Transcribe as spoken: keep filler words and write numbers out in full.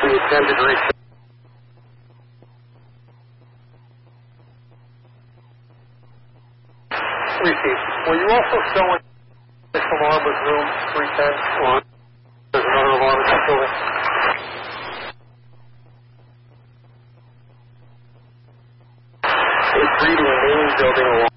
you attempted to reach. Receive. Were you also showing this alarm was room three ten? Or there's another alarm in that building? It's reading the main building alarm.